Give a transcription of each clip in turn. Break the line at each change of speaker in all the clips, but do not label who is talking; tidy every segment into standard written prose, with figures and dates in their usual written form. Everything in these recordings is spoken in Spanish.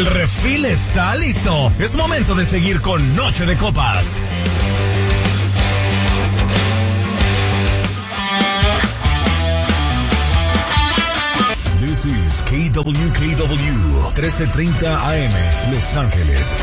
El refil está listo. Es momento de seguir con Noche de Copas. This is KWKW 1330 AM, Los Ángeles.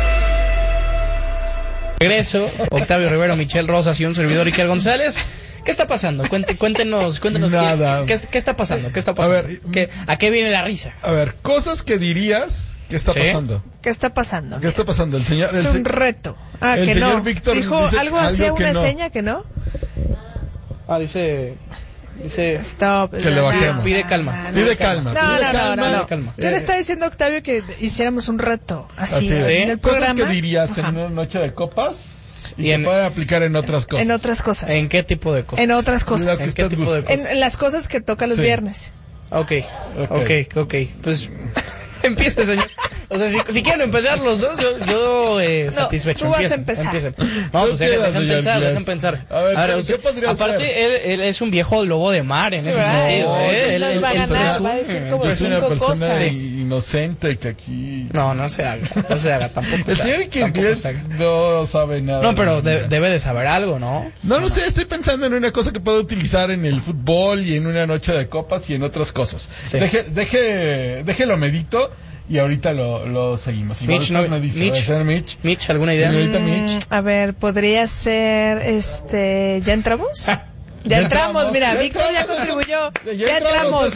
Regreso, Octavio Rivero, Michelle Rosas y un servidor Iker González. ¿Qué está pasando? Cuéntenos.
Nada.
¿Qué está pasando? A ver, ¿a qué viene la risa?
A ver, cosas que dirías que está pasando.
¿Qué está pasando?
¿Qué está pasando?
Es un reto.
El
que
señor
no.
Víctor
dijo
dice
algo hacía una
no.
seña que no.
Dice
stop.
Que le bajemos.
Pide calma.
Pide calma.
No. Yo le estaba diciendo a Octavio que hiciéramos un reto así en el
cosas
programa.
que dirías en una noche de copas y que pueden aplicar en otras cosas.
En otras cosas.
¿En qué tipo de cosas?
En otras cosas.
¿En qué tipo de cosas?
En las cosas que toca los viernes.
Ok. Pues empiece, señor. O sea, si quieren empezar los dos, yo satisfecho.
Tú vas a empezar.
No, pues dejen pensar.
A ver, ¿qué podría
aparte,
ser?
él es un viejo lobo de mar en ese sentido.
Él va a ganar, va a decir como
es una
5
persona
cosas.
inocente que aquí...
No se haga, tampoco.
El señor inglés no sabe nada.
No, pero debe de saber algo, ¿no?
No sé, estoy pensando en una cosa que puedo utilizar en el fútbol y en una noche de copas y en otras cosas. Sí. Déjelo medito. Y ahorita lo seguimos.
Mitch, Mitch, ¿alguna idea?
A ver, podría ser, ¿ya entramos? Ya entramos, mira, Víctor ya contribuyó. Ya entramos.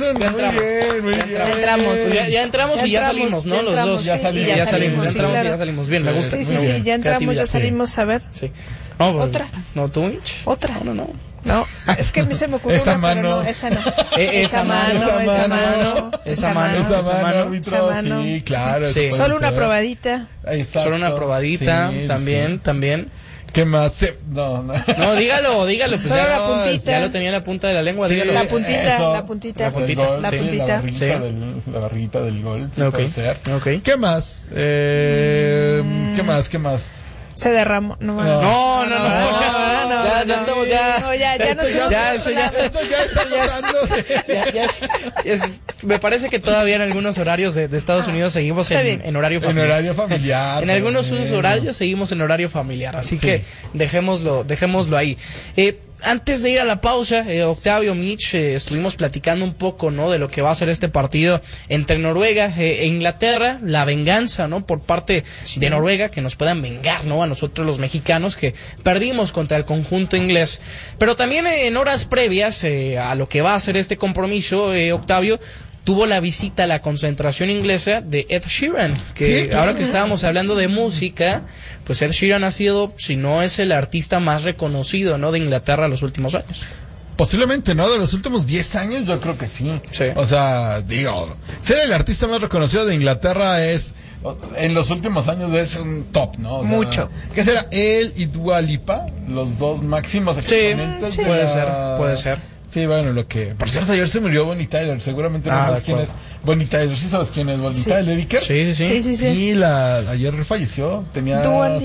Ya entramos y ya salimos, ¿no? Los dos. Ya salimos. Bien, me gusta.
Sí, ya entramos, ya salimos. A ver.
Sí.
¿Otra?
¿No tú, Mitch?
¿Otra?
No,
es que a mí se me ocurrió
esa
una,
mano.
pero no, esa no.
Esa mano. Sí, claro.
Sí.
Solo una probadita.
Exacto.
Solo una probadita, sí, también.
¿Qué más? No,
dígalo. Pues
solo la puntita.
Ya lo tenía en la punta de la lengua,
sí,
dígalo.
La puntita.
La puntita.
Sí.
La barrita del gol. Sí,
okay.
Puede ser.
Okay.
¿Qué más? ¿Qué más?
Se derramó. No.
Ya estamos, me parece que todavía en algunos horarios de Estados Unidos seguimos en horario familiar.
En horario familiar.
En algunos horarios seguimos en horario familiar, así que dejémoslo ahí. Antes de ir a la pausa, Octavio, Mitch, estuvimos platicando un poco, ¿no?, de lo que va a ser este partido entre Noruega e Inglaterra, la venganza, ¿no?, por parte de Noruega, que nos puedan vengar, ¿no?, a nosotros los mexicanos que perdimos contra el conjunto inglés. Pero también en horas previas a lo que va a ser este compromiso, Octavio, tuvo la visita a la concentración inglesa de Ed Sheeran, que claro. Ahora que estábamos hablando de música, pues Ed Sheeran ha sido, si no es el artista más reconocido, ¿no?, de Inglaterra en los últimos años.
Posiblemente, ¿no? De los últimos 10 años yo creo que sí. O sea, ser el artista más reconocido de Inglaterra en los últimos años es un top, ¿no? O sea,
mucho.
¿Qué será? Él y Dua Lipa, los dos máximos exponentes.
Sí, puede ser.
Sí, bueno, por cierto, ayer se murió Bonnie Tyler, seguramente no sabes quién es Bonnie Tyler. ¿Sí sabes quién es Bonnie Tyler, Iker?
Sí.
Sí, ayer falleció, tenía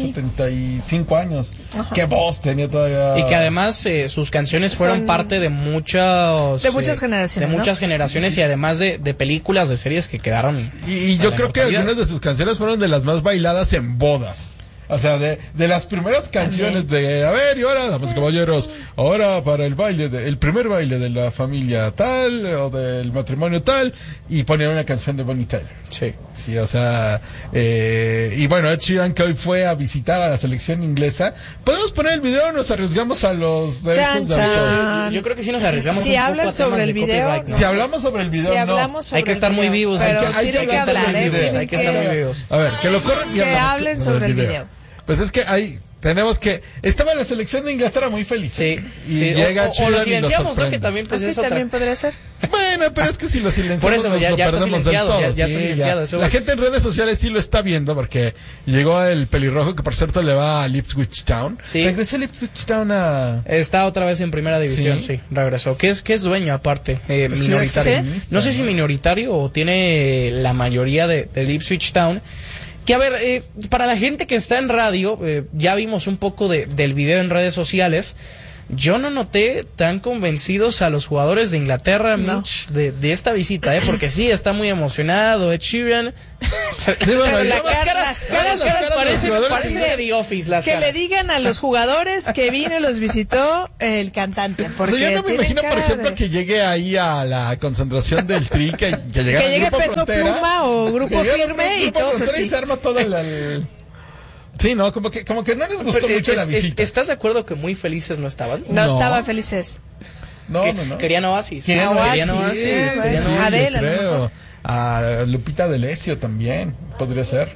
75 años.
Ajá.
Qué voz tenía todavía.
Y que además sus canciones fueron parte de muchas
generaciones.
De muchas generaciones y además de películas, de series que quedaron.
Y yo creo que algunas de sus canciones fueron de las más bailadas en bodas. O sea, de las primeras canciones de, a ver, y ahora, damas y caballeros, ahora para el primer baile de la familia tal, o del matrimonio tal, y ponían una canción de Bonnie Tyler. Sí, o sea, y bueno, Ed Sheeran, que hoy fue a visitar a la selección inglesa. ¿Podemos poner el video o nos arriesgamos a los derechos de autor?
Yo creo que sí nos arriesgamos
si hablan sobre el video,
¿no? Si hablamos sobre el video,
hay que estar muy vivos.
Hay
que estar muy vivos.
A ver, que lo corran y
que hablen sobre el video.
Pues es que estaba la selección de Inglaterra muy feliz.
Sí.
Llega
o lo silenciamos, ¿no? Que también pues es
también podría ser.
Bueno, pero es que si lo silenciamos
por eso,
ya
lo
perdemos del todo.
Ya está silenciado.
La gente en redes sociales sí lo está viendo porque llegó el pelirrojo que por cierto le va a Ipswich Town.
Sí.
Regresó el Ipswich Town
Está otra vez en primera división, sí regresó. Que es dueño aparte, minoritario. No sé si minoritario o tiene la mayoría del Ipswich Town. Que a ver, para la gente que está en radio, ya vimos un poco del video en redes sociales, yo no noté tan convencidos a los jugadores de Inglaterra,
No.
Mitch, de esta visita, porque sí, está muy emocionado Ed Sheeran.
Pero las caras
Parece
jugadores,
de The Office, las
que
caras.
le digan a los jugadores que vino y los visitó el cantante. Porque
O sea, yo no me
tienen
imagino, por
cara
ejemplo,
de-
que llegue ahí a la concentración del Tri, que llegara
que
el
llegue
Grupo
Peso
Frontera,
Pluma o Grupo
que llegue el
Firme y
Grupo
todos
Frontera
así.
y se arma todo el... Sí, no, como que no les gustó
Pero,
mucho la visita.
¿estás de acuerdo que muy felices no estaban?
No,
No.
estaban felices.
No.
Querían Oasis.
Querían
Querían
Oasis,
Oasis.
sí,
Querían
sí.
Oasis.
Adele, a lo
creo.
mejor.
A Lupita D'Alessio también, podría ser.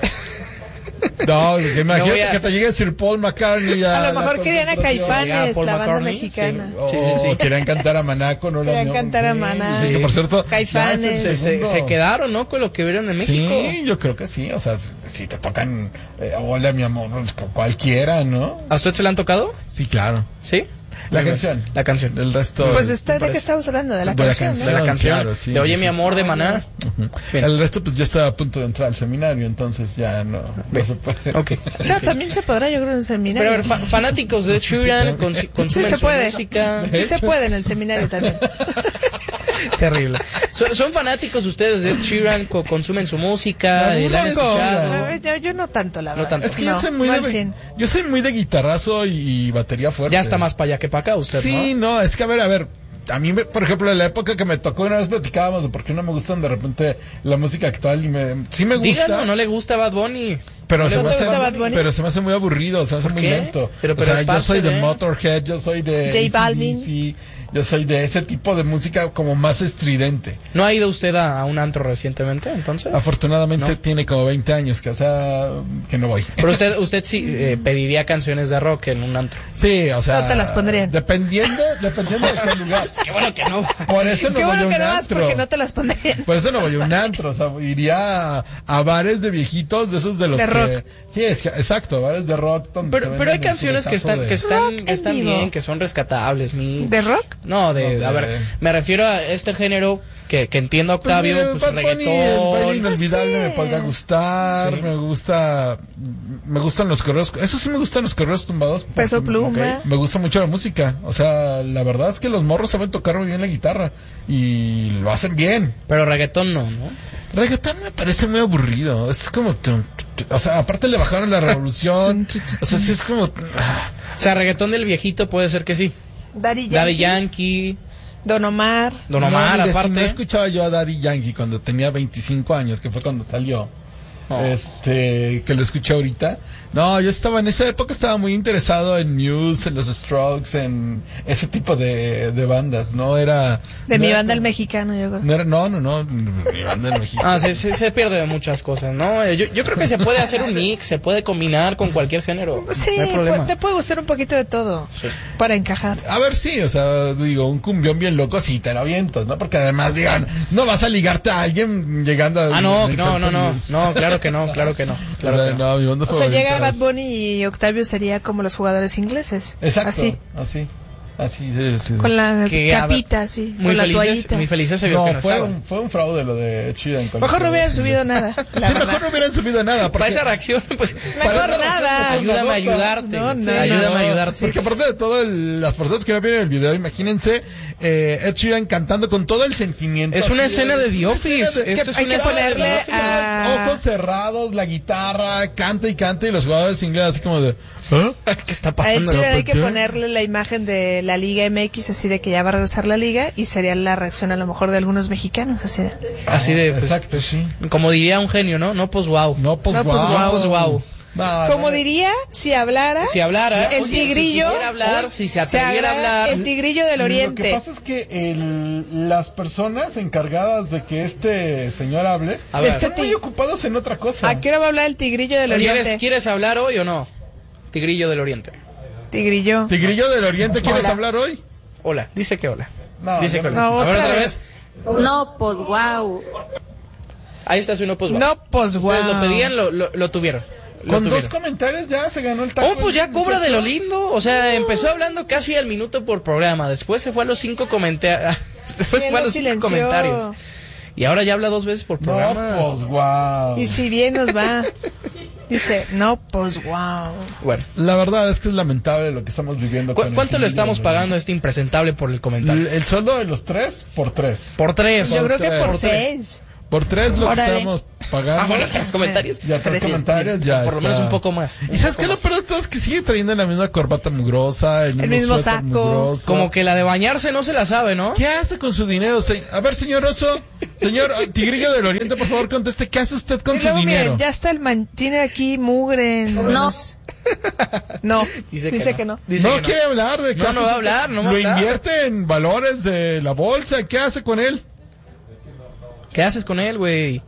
No, que imagínate
No voy a-
que te llegue Sir Paul McCartney
A lo
la
mejor querían a
concentración.
Caifanes,
Paul
la banda
McCartney,
mexicana.
sí.
O querían cantar a Maná con Hola
Querían
Mi
cantar a
Amor.
Maná.
Sí, que por cierto,
Caifanes.
ya es el segundo.
Se quedaron, ¿no? Con lo que vieron en México.
Sí, yo creo que sí. O sea, si te tocan Hola Mi Amor, pues, cualquiera, ¿no?
¿A usted se le han tocado?
Sí, claro.
¿Sí?
La
Muy bien.
canción.
La canción.
El resto.
Pues ¿de qué
parece.
estamos hablando? De la
De la
canción,
canción.
De la canción.
Claro, sí,
de Oye
sí,
mi
sí.
amor de Maná. Bien.
El resto, pues ya está a punto de entrar al seminario, entonces ya no se puede.
Ok.
¿no? No, también se podrá, yo creo, en el seminario.
Pero a ver, fanáticos de Sheeran consumen
se
su
puede.
música.
Sí se puede en el seminario también.
Terrible. ¿Son fanáticos ustedes de Ed Sheeran? ¿Consumen su música?
No,
¿La han
no,
escuchado?
A ver, yo no tanto, la
No
verdad.
tanto.
Es que
No,
yo soy muy
no al
de,
100.
yo soy muy de guitarrazo y batería fuerte.
Ya está más para allá que para acá usted,
Sí,
¿no?
no, es que a ver, a mí, por ejemplo, en la época que me tocó, una vez platicábamos de por qué no me gustan de repente la música actual y sí me gusta.
Díganlo, no le gusta Bad Bunny.
Pero
¿No
se,
le
me
gusta
hace,
Bad Bunny?
pero se me hace muy aburrido, se me hace
¿Por
muy
qué?
lento.
Pero
o sea,
es
yo
parte
soy de
de-
Motorhead, yo soy de
J Balvin.
AC/DC, yo soy de ese tipo de música como más estridente.
¿No ha ido usted a un antro recientemente, entonces?
Afortunadamente
No.
tiene como 20 años, que, o sea, que no voy.
Pero usted sí pediría canciones de rock en un antro.
Sí, o sea.
No te las pondrían.
Dependiendo de qué lugar.
Qué bueno que no.
Por eso no
Qué
voy a
bueno
un
que no vas
antro.
porque no te las pondrían.
Por eso no voy a un antro, o sea, iría a bares de viejitos, de esos de los
De
que...
rock.
Sí, bares de rock. Donde te
Pero hay
venden el
canciones que están,
chuletazo
que
Rock
están
en vivo.
bien, que son rescatables.
¿De rock?
No,
No,
a ver, me refiero a este género que entiendo,
Pues
Octavio,
mira,
pues
Bad Bunny, el baile
reggaetón.
inolvidable
Pues sí.
me podría gustar,
Sí.
me gustan los correos, eso sí me gustan los correos tumbados. porque
Peso Pluma.
Me gusta mucho la música, o sea, la verdad es que los morros saben tocar muy bien la guitarra y lo hacen bien.
Pero reggaetón no, ¿no?
Reggaetón me parece muy aburrido, es como, o sea, aparte le bajaron la revolución, o sea, sí es como,
O sea, reggaetón del viejito puede ser que sí.
Daddy
Daddy
Yankee,
Yankee,
Don Omar.
Don Omar,
no, mire,
aparte.
si no escuchaba yo a Daddy Yankee cuando tenía 25 años, que fue cuando salió.
Oh.
Que lo escuché ahorita. No, yo estaba en esa época, estaba muy interesado en Muse, en los Strokes, en ese tipo de bandas. No era.
De
no
mi
era
banda el
como-
mexicano, yo creo.
No era, no, mi banda en México.
Ah, se pierde de muchas cosas, ¿no? Yo creo que se puede hacer un mix, se puede combinar con cualquier género.
Sí,
no hay problema.
te puede gustar un poquito de todo
Sí.
para encajar.
A ver, sí, o sea, digo, un cumbión bien loco, sí te lo avientas, ¿no? Porque además, digan, no vas a ligarte a alguien llegando a.
Ah, no,
Me
no,
encanta
no,
Muse.
no, claro que no, claro que no. Claro
O sea,
que no.
no, mi banda
O sea,
favorita
llega Bad
es-
Bunny y Octavio sería como los jugadores ingleses.
Exacto.
Así,
Así, sí.
con la
Que,
capita, así,
Muy
con la
felices,
toallita.
muy felices se vio
No,
que no
fue
estaban.
fue un fraude lo de Sheeran. con
Mejor no
el-
hubieran subido nada, la
Sí,
verdad.
mejor no hubieran subido nada.
Para
Porque,
esa reacción, pues...
Mejor
para esa
nada.
reacción,
Ayúdame a
nota.
ayudarte.
No, no,
Sí,
no.
ayúdame a ayudarte.
Porque aparte de todo, las personas que no vieron el video, imagínense Ed Sheeran cantando con todo el sentimiento.
Es una
así
escena de The
una
Office.
escena de-
Esto es
hay
una
que
escena de
ponerle
The Office.
a-
Ojos cerrados, la guitarra, canta y los jugadores ingleses así como de... ¿ah?
¿Qué está
A Ed
pasando?
Sheeran hay que
¿Por qué?
ponerle la imagen de la Liga MX, así de que ya va a regresar la Liga, y sería la reacción a lo mejor de algunos mexicanos, así de...
Así de, pues,
Exacto, sí.
como diría un genio, ¿no? No, pues wow.
No, pues
No, pues,
guau.
No, pues wow.
No,
Como
no.
diría, si hablara,
Si hablara,
el
oye,
tigrillo,
si quisiera hablar, si se atreviera a hablar,
el tigrillo del
Lo que
oriente.
pasa es que las personas encargadas de que este señor hable
A ver.
están muy ocupados en otra cosa.
¿A qué hora va a hablar el tigrillo del oriente?
¿Quieres hablar hoy o no? Tigrillo del Oriente.
Tigrillo.
Tigrillo del Oriente, ¿quieres
Hola.
hablar hoy?
Hola, dice que hola.
No,
Dice
yo
que
no.
hola.
No,
A ver,
otra
otra
vez.
vez.
No, pues wow.
Ahí está su no, pues wow.
No, pues
Ustedes
wow.
lo pedían, lo tuvieron. Lo
Con
tuvieron.
dos comentarios ya se ganó el taco.
Oh, pues ya cobra de lo lindo. O sea, empezó hablando casi al minuto por programa. Después se fue a los 5 comentarios. Después
Sí,
fue a
lo
los 5
silenció.
comentarios. Y ahora ya habla 2 veces por programa.
No, pues guau.
Y si bien nos va. Dice, no, pues wow.
Bueno.
La verdad es que es lamentable lo que estamos viviendo.
¿Cuánto le estamos pagando a este impresentable por el comentario?
El sueldo de los 3 por 3.
Por 3.
Yo creo que por
Por
6.
Por 3 lo
Órale.
que estamos pagando.
Bueno, 3 comentarios.
Ya 3
Tres.
comentarios, ya
Por lo
está.
menos un poco más.
¿Y sabes qué? Lo peor de todo es que sigue trayendo la misma corbata mugrosa, el
mismo
suéter
saco.
mugroso.
Como que la de bañarse no se la sabe, ¿no?
¿Qué hace con su dinero? A ver, señor Oso, señor Tigrillo del Oriente, por favor, conteste, ¿qué hace usted con
Y
su
luego,
dinero?
miren, ya está tiene aquí mugre. No. No.
Dice
Dice
que
que
no.
no.
Dice
No
que no.
quiere hablar de qué
No,
hace
no va a
usted.
hablar, no va a
Lo
hablar.
invierte en valores de la bolsa, ¿qué hace con él?
¿Qué haces con él, güey?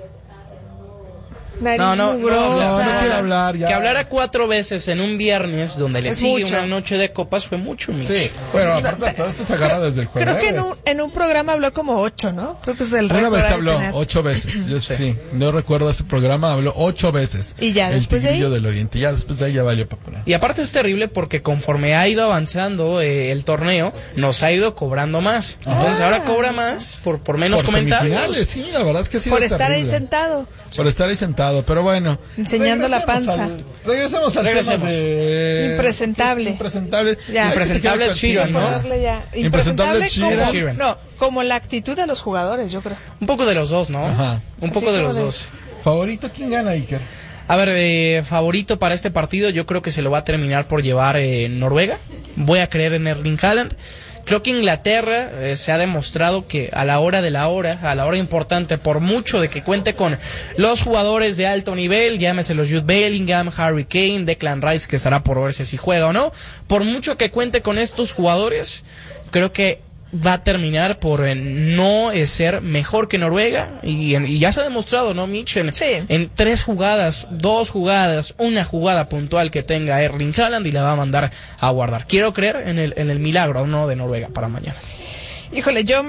Nariz
No
mugrosa.
no quiere hablar ya.
Que hablara 4 veces en un viernes donde le
Es
sigue
mucho.
una noche de copas fue mucho, Mitch.
Sí, bueno, aparte todo esto se agarra desde el jueves.
Creo que en un programa habló como 8, ¿no? Creo que es el
Una
récord
vez
de
habló,
tener.
8 veces. Yo sí, no recuerdo ese programa, habló 8 veces.
Y ya
El
después de ahí.
Tigrillo del Oriente. Ya después de ahí ya valió para poner.
Y aparte es terrible porque conforme ha ido avanzando el torneo, nos ha ido cobrando más. Entonces ahora cobra más por menos
Por
comentarios.
semifinales, sí, la verdad es que ha sido
Por estar ahí
terrible.
sentado.
Por estar ahí sentado, pero bueno.
Enseñando la panza.
Regresemos al tema de...
Impresentable.
Impresentable.
Ya.
Impresentable
Hay que se quede
Sheeran,
con-
¿no?
Darle ya.
Impresentable
Impresentable
Sheeran.
como, no, como la actitud de los jugadores, yo creo.
Un poco de los dos, ¿no?
Ajá.
Un poco
Así
de
como
los
de-
dos.
¿Favorito quién gana, Iker?
A ver, favorito para este partido, yo creo que se lo va a terminar por llevar Noruega. Voy a creer en Erling Haaland. Creo que Inglaterra se ha demostrado que a la hora de la hora, a la hora importante, por mucho de que cuente con los jugadores de alto nivel, llámese los Jude Bellingham, Harry Kane, Declan Rice, que estará por verse si juega o no, por mucho que cuente con estos jugadores, creo que va a terminar por no ser mejor que Noruega y ya se ha demostrado, ¿no, Mitch?
Sí.
En 3 jugadas, 2 jugadas, una jugada puntual que tenga Erling Haaland y la va a mandar a guardar. Quiero creer en el milagro, ¿no?, de Noruega para mañana.
Híjole, yo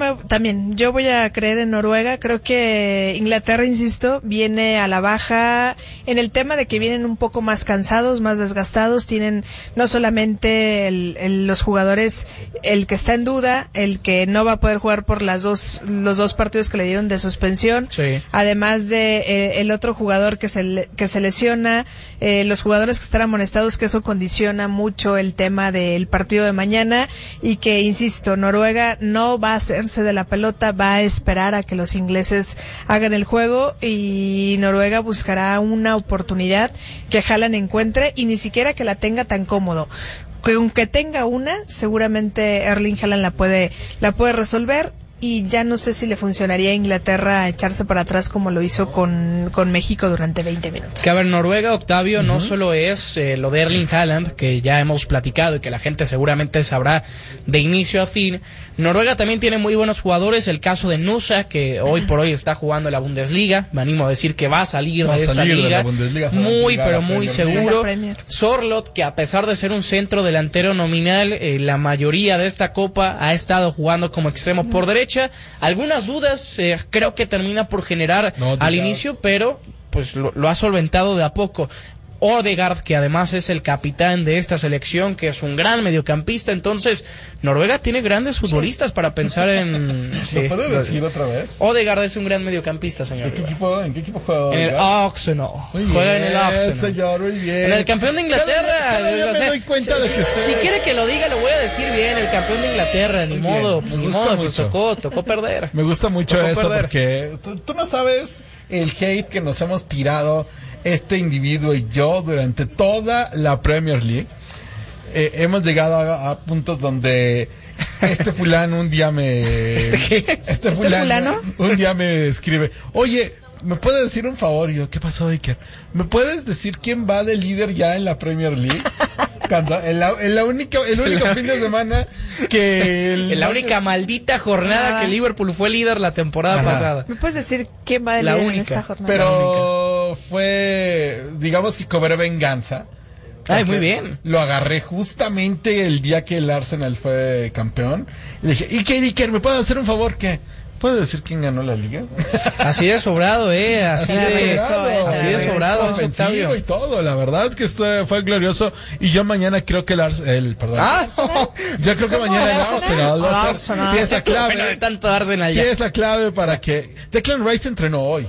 voy a creer en Noruega. Creo que Inglaterra, insisto, viene a la baja en el tema de que vienen un poco más cansados, más desgastados. Tienen no solamente los jugadores, el que está en duda, el que no va a poder jugar por los dos partidos que le dieron de suspensión.
Sí.
Además de el otro jugador que se lesiona, los jugadores que están amonestados, que eso condiciona mucho el tema del partido de mañana y que, insisto, Noruega no va a hacerse de la pelota, va a esperar a que los ingleses hagan el juego y Noruega buscará una oportunidad que Haaland encuentre y ni siquiera que la tenga tan cómodo. Que aunque tenga una, seguramente Erling Haaland la puede resolver. Y ya no sé si le funcionaría a Inglaterra echarse para atrás como lo hizo con México durante 20 minutos.
Que a ver, Noruega, Octavio, no solo es lo de Erling Haaland, que ya hemos platicado y que la gente seguramente sabrá de inicio a fin. Noruega también tiene muy buenos jugadores, el caso de Nusa, que hoy por hoy está jugando en la Bundesliga. Me animo a decir que va a salir de esta
de
liga,
la Bundesliga, se va a
muy
llegar a
pero
la
muy
Premier League.
seguro.
La Premier.
Sorloth, que a pesar de ser un centro delantero nominal, la mayoría de esta copa ha estado jugando como extremo por derecha. Algunas dudas creo que termina por generar al inicio, pero pues lo ha solventado de a poco. Odegaard, que además es el capitán de esta selección, que es un gran mediocampista. Entonces, Noruega tiene grandes futbolistas para pensar en...
¿Lo puede decir otra vez?
Odegaard es un gran mediocampista, señor.
¿En qué equipo juega?
En el
Odegaard?
Arsenal.
Muy
Juega
bien,
en el Arsenal.
señor, muy bien.
En el campeón de Inglaterra.
Cada día
o
me
sea,
doy cuenta de que usted...
Si quiere que lo diga, lo voy a decir bien. El campeón de Inglaterra, ni
Muy bien,
modo,
me
pues ni
gusta
modo, pues
mucho.
tocó perder.
Me gusta mucho
Tocó
eso
perder.
porque tú no sabes el hate que nos hemos tirado este individuo y yo durante toda la Premier League. Hemos llegado a puntos donde este fulano un día me...
¿Este qué?
Este fulano un día me escribe, oye, ¿me puedes decir un favor? Y yo, ¿qué pasó, Iker? ¿Me puedes decir quién va de líder ya en la Premier League? El único fin de semana que...
En la única maldita jornada que Liverpool fue líder la temporada pasada.
¿Me puedes decir quién va de
La
líder en
única.
esta jornada?
Pero fue, digamos que cobré venganza.
Ay, muy bien.
Lo agarré justamente el día que el Arsenal fue campeón. Y le dije, Iker, ¿me puedes hacer un favor? ¿Qué? ¿Puedes decir quién ganó la liga?
Así de sobrado, así de sobrado,
ofensivo y todo. La verdad es que esto fue glorioso. Y yo mañana creo que perdón. Yo creo que mañana el Arsenal va a ser pieza clave.
Bueno, de tanto Arsenal ya.
Pieza clave para que Declan Rice entrenó hoy.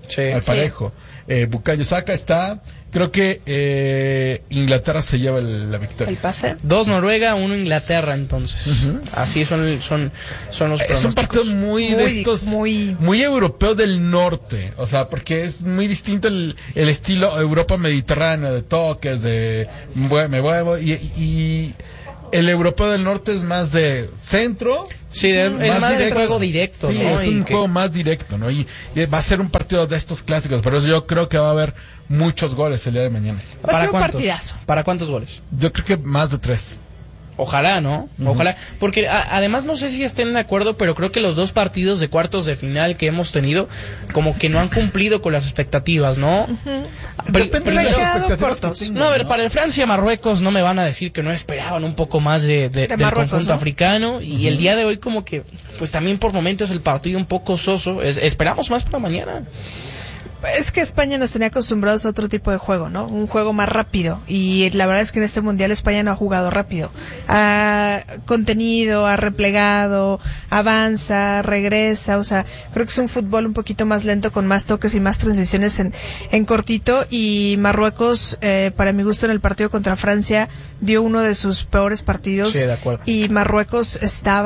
al parejo. Bukayo Saka está. Creo que Inglaterra se lleva la victoria.
¿El pase?
2 Noruega, 1 Inglaterra, entonces. Así son los pronósticos.
Es un partido muy europeo del norte, o sea, porque es muy distinto el estilo Europa mediterránea, de toques, de me muevo, y el europeo del norte es más de centro.
Sí, es más de juego directo,
sí,
¿no?
Es un juego más directo, ¿no? Y va a ser un partido de estos clásicos, por eso yo creo que va a haber muchos goles el día de mañana.
Va a ser un partidazo.
¿Para cuántos goles?
Yo creo que más de 3.
Ojalá, ¿no? Ojalá. Porque además no sé si estén de acuerdo, pero creo que los 2 partidos de cuartos de final que hemos tenido como que no han cumplido con las expectativas, ¿no?
Depende de las expectativas que tengan,
no, a ver, para el Francia-Marruecos no me van a decir que no esperaban un poco más del
Marruecos,
conjunto
¿no?
africano. Y el día de hoy como que, pues también por momentos el partido un poco soso. Esperamos más para mañana.
Es que España nos tenía acostumbrados a otro tipo de juego, ¿no? Un juego más rápido. Y la verdad es que en este mundial España no ha jugado rápido. Ha contenido, ha replegado, avanza, regresa. O sea, creo que es un fútbol un poquito más lento, con más toques y más transiciones en cortito. Y Marruecos, para mi gusto, en el partido contra Francia, dio uno de sus peores partidos.
Sí, de acuerdo.
Y Marruecos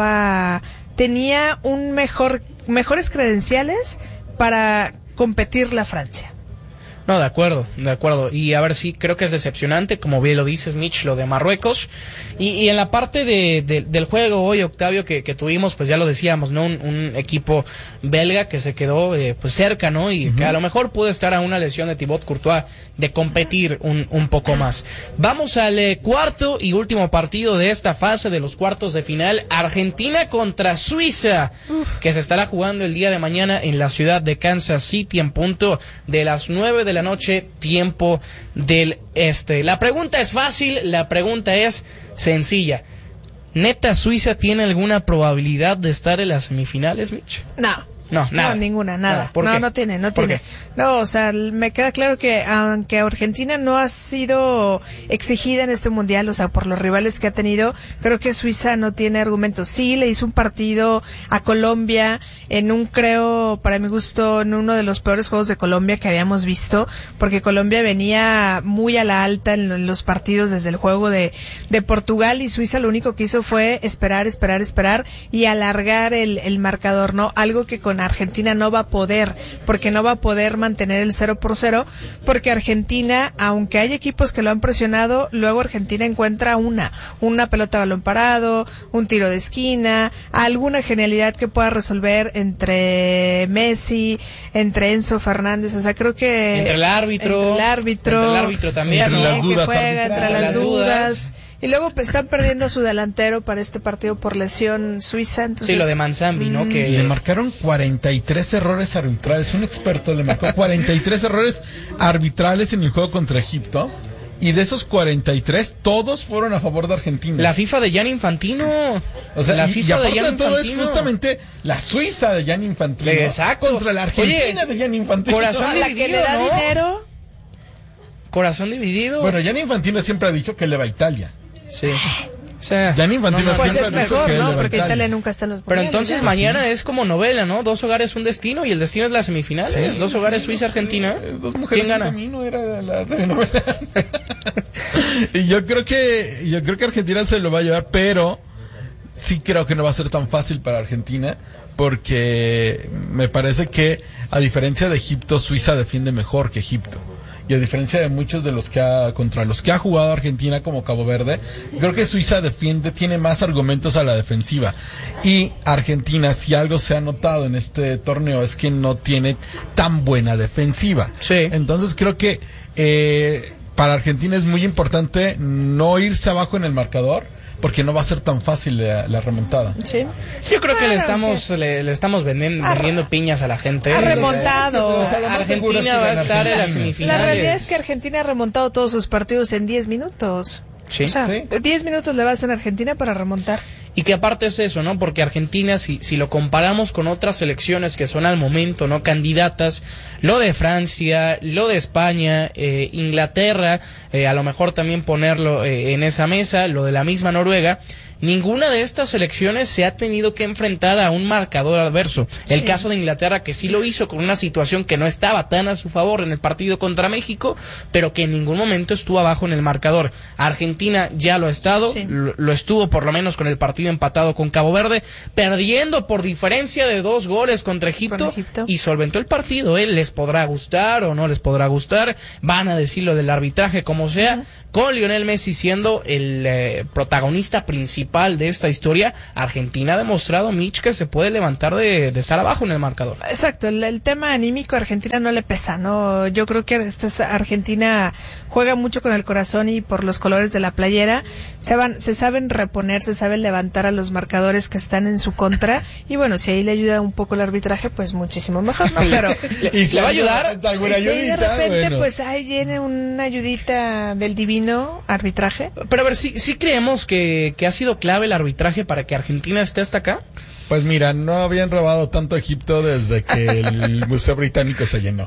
tenía mejores credenciales para competirle a Francia.
No, de acuerdo. Y a ver, sí, creo que es decepcionante, como bien lo dices, Mitch, lo de Marruecos. Y en la parte del juego hoy, Octavio, que tuvimos, pues ya lo decíamos, ¿no? Un equipo belga que se quedó pues cerca, ¿no? Y que a lo mejor pudo estar a una lesión de Thibaut Courtois de competir un poco más. Vamos al cuarto y último partido de esta fase de los cuartos de final. Argentina contra Suiza, que se estará jugando el día de mañana en la ciudad de Kansas City en punto de las 9 de la noche, tiempo del este. La pregunta es fácil, la pregunta es sencilla. ¿Neta Suiza tiene alguna probabilidad de estar en las semifinales, Mitch?
No,
nada.
No, ninguna, nada.
¿Por qué?
No tiene.
¿Por qué?
No, o sea, me queda claro que aunque Argentina no ha sido exigida en este mundial, o sea, por los rivales que ha tenido, creo que Suiza no tiene argumentos. Sí, le hizo un partido a Colombia para mi gusto, en uno de los peores juegos de Colombia que habíamos visto, porque Colombia venía muy a la alta en los partidos desde el juego de Portugal, y Suiza lo único que hizo fue esperar y alargar el marcador, ¿no? Algo que con Argentina no va a poder, porque no va a poder mantener el 0-0, porque Argentina, aunque hay equipos que lo han presionado, luego Argentina encuentra una pelota a balón parado, un tiro de esquina, alguna genialidad que pueda resolver entre Messi, entre Enzo Fernández, o sea, creo que
entre el árbitro también,
entre las dudas,
entre las dudas. Y luego están perdiendo a su delantero para este partido por lesión Suiza. Entonces,
sí, lo de Manzambi, ¿no? Que
le marcaron 43 errores arbitrales. Un experto le marcó 43 errores arbitrales en el juego contra Egipto. Y de esos 43, todos fueron a favor de Argentina.
La FIFA de Gianni Infantino.
O sea,
la
FIFA y aparte de todo es justamente la Suiza de Gianni Infantino.
Exacto.
Contra la Argentina de Gianni Infantino.
Corazón
a la
dividido,
que le da
¿no?
dinero.
Corazón dividido.
Bueno, Gianni Infantino siempre ha dicho que le va a Italia.
Sí. O sea,
Gianni Infantino
pues
siempre
es
ha dicho
mejor,
que
¿no?
le va a
Porque
Italia.
Italia nunca está en los
pero
mundiales,
entonces
ya.
mañana es como novela, ¿no? 2 hogares, un destino, y el destino es las semifinales. 2 hogares, Suiza-Argentina.
Dos mujeres,
¿Quién gana?
Un camino era la telenovela. Y yo creo que Argentina se lo va a llevar, pero sí creo que no va a ser tan fácil para Argentina, porque me parece que, a diferencia de Egipto, Suiza defiende mejor que Egipto. Y a diferencia de muchos de contra los que ha jugado Argentina, como Cabo Verde, creo que Suiza tiene más argumentos a la defensiva. Y Argentina, si algo se ha notado en este torneo, es que no tiene tan buena defensiva.
Sí.
Entonces creo que para Argentina es muy importante no irse abajo en el marcador, porque no va a ser tan fácil la remontada.
Sí.
Yo creo que le estamos vendiendo piñas a la gente.
Ha remontado.
O sea, lo más seguro es que
Argentina va a
gane
estar en las
Argentina.
semifinales.
La realidad es que Argentina ha remontado todos sus partidos en 10 minutos.
Sí.
O sea,
Sí.
10 minutos le vas a Argentina para remontar.
Y que aparte es eso, ¿no? Porque Argentina, si lo comparamos con otras selecciones que son al momento, ¿no? Candidatas, lo de Francia, lo de España, Inglaterra, a lo mejor también ponerlo en esa mesa, lo de la misma Noruega, ninguna de estas selecciones se ha tenido que enfrentar a un marcador adverso. El caso de Inglaterra, que sí lo hizo con una situación que no estaba tan a su favor en el partido contra México, pero que en ningún momento estuvo abajo en el marcador. Argentina ya lo ha estado, lo estuvo por lo menos con el partido empatado con Cabo Verde, perdiendo por diferencia de 2 goles contra Egipto, y solventó el partido. Les podrá gustar o no les podrá gustar, van a decir lo del arbitraje como sea, con Lionel Messi siendo el protagonista principal de esta historia. Argentina ha demostrado, Mitch, que se puede levantar de estar abajo en el marcador.
Exacto, el tema anímico a Argentina no le pesa, ¿no? Yo creo que Argentina juega mucho con el corazón y por los colores de la playera, se saben reponer, se saben levantar a los marcadores que están en su contra, y bueno, si ahí le ayuda un poco el arbitraje, pues muchísimo mejor, ¿no? Pero
¿Y le va a ayudar?
¿Alguna ayudita?
Sí, de repente,
bueno,
pues ahí viene una ayudita del divino arbitraje.
Pero a ver, ¿sí creemos que ha sido clave el arbitraje para que Argentina esté hasta acá?
Pues mira, no habían robado tanto Egipto desde que el Museo Británico se llenó.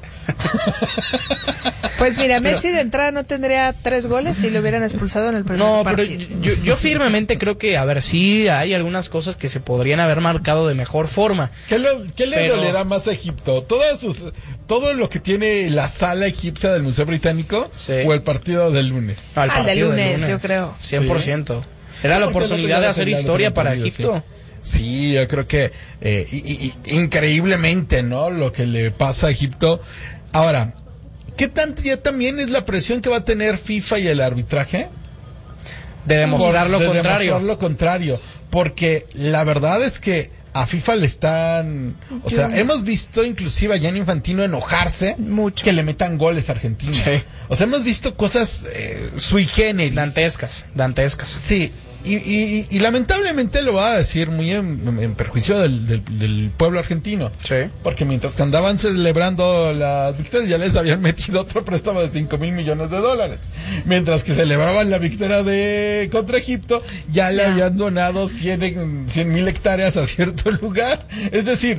Pues mira, Messi de entrada no tendría 3 goles si lo hubieran expulsado en el primer partido.
No, pero yo firmemente creo que, a ver, sí hay algunas cosas que se podrían haber marcado de mejor forma.
¿Qué le dolerá más a Egipto? ¿Todo lo que tiene la sala egipcia del Museo Británico o el partido del lunes?
El partido
del lunes, yo creo.
100%. Era la oportunidad de hacer historia para Egipto.
Sí, yo creo que increíblemente, ¿no? Lo que le pasa a Egipto. Ahora, ¿qué tanto ya también es la presión que va a tener FIFA y el arbitraje?
De demostrar lo contrario.
Demostrar lo contrario. Porque la verdad es que a FIFA le están... O sea, hemos visto inclusive a Gianni Infantino enojarse
mucho
que le metan goles a Argentina.
Sí.
O sea, hemos visto cosas sui generis.
Dantescas.
Sí. Y lamentablemente lo va a decir muy en perjuicio del pueblo argentino.
Sí.
Porque mientras que andaban celebrando las victorias, ya les habían metido otro préstamo de $5,000 millones. Mientras que celebraban la victoria contra Egipto, ya le habían donado 100,000 hectáreas a cierto lugar. Es decir,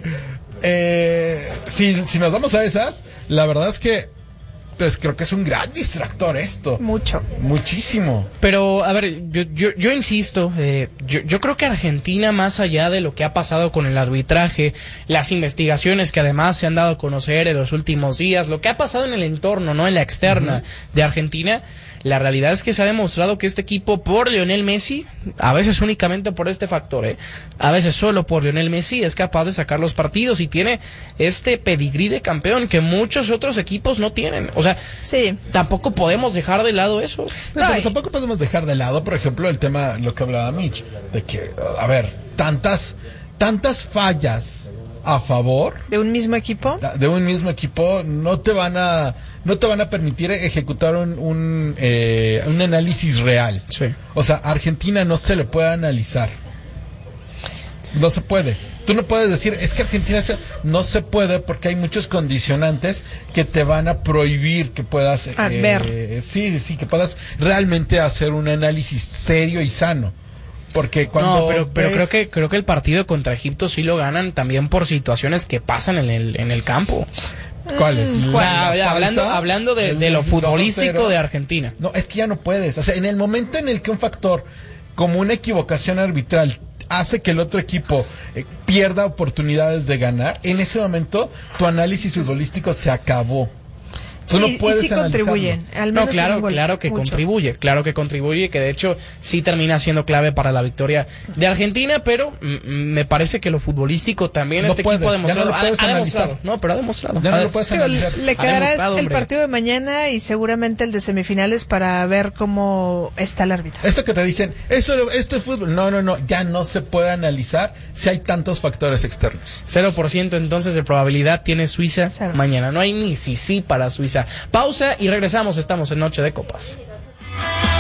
si nos vamos a esas, la verdad es que pues creo que es un gran distractor esto. Muchísimo.
Pero, a ver, yo insisto, yo creo que Argentina, más allá de lo que ha pasado con el arbitraje, las investigaciones que además se han dado a conocer en los últimos días, lo que ha pasado en el entorno, ¿no? En la externa de Argentina, la realidad es que se ha demostrado que este equipo, por Lionel Messi, a veces únicamente por este factor, a veces solo por Lionel Messi, es capaz de sacar los partidos y tiene este pedigrí de campeón que muchos otros equipos no tienen. O sea, tampoco podemos dejar de lado eso.
Pero tampoco podemos dejar de lado, por ejemplo, el tema, lo que hablaba Mitch, de que, a ver, tantas fallas a favor
de un mismo equipo
no te van a permitir ejecutar un análisis real.
Sí.
O sea, a Argentina no se le puede analizar, no se puede. Tú no puedes decir, es que Argentina no se puede, porque hay muchos condicionantes que te van a prohibir que puedas
ver.
Que puedas realmente hacer un análisis serio y sano. Porque cuando
pero creo que el partido contra Egipto sí lo ganan también por situaciones que pasan en el campo.
¿Cuáles?
Hablando de lo futbolístico de Argentina.
No, es que ya no puedes. O sea, en el momento en el que un factor como una equivocación arbitral hace que el otro equipo pierda oportunidades de ganar, en ese momento tu análisis futbolístico se acabó. Tú no puedes
y sí contribuyen, al menos
claro que contribuye, que de hecho sí termina siendo clave para la victoria de Argentina, pero me parece que lo futbolístico también equipo ha demostrado, ha demostrado.
Ya no lo puedes analizar.
Le quedará el partido de mañana y seguramente el de semifinales para ver cómo está el árbitro.
Esto que te dicen, esto es fútbol. No, ya no se puede analizar si hay tantos factores externos.
0% entonces de probabilidad tiene Suiza mañana. No hay ni sí para Suiza. Pausa y regresamos, estamos en Noche de Copas.